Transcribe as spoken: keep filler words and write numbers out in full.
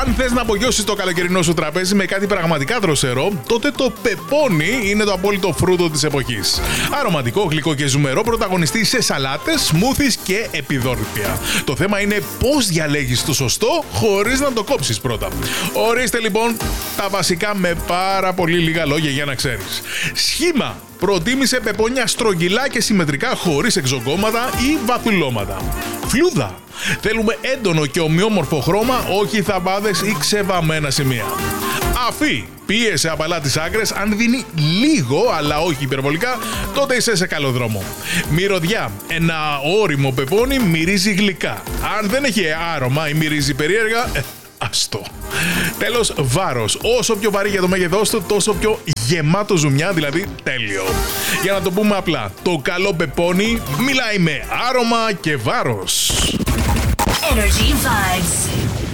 Αν θες να απογειώσεις το καλοκαιρινό σου τραπέζι με κάτι πραγματικά δροσερό, τότε το πεπόνι είναι το απόλυτο φρούτο της εποχής. Αρωματικό, γλυκό και ζουμερό, πρωταγωνιστή σε σαλάτες, σμούθις και επιδόρπια. Το θέμα είναι πώς διαλέγεις το σωστό χωρίς να το κόψεις πρώτα. Ορίστε λοιπόν τα βασικά με πάρα πολύ λίγα λόγια για να ξέρεις. Σχήμα. Προτίμησε πεπόνια στρογγυλά και συμμετρικά χωρίς εξογκώματα ή βαθουλώματα. Φλούδα. Θέλουμε έντονο και ομοιόμορφο χρώμα, όχι θαμπάδες ή ξεβαμμένα σημεία. Αφή. Πίεσε απαλά τις άκρες, αν δίνει λίγο αλλά όχι υπερβολικά, τότε είσαι σε καλό δρόμο. Μυρωδιά. Ένα ώριμο πεπόνι μυρίζει γλυκά. Αν δεν έχει άρωμα ή μυρίζει περίεργα, ε, άστο. Τέλος, βάρος. Όσο πιο βαρύ για το μέγεθός του, τόσο πιο γεμάτο ζουμιά, δηλαδή τέλειο. Για να το πούμε απλά, το καλό πεπόνι μιλάει με άρωμα και βάρος. Energy Vibes.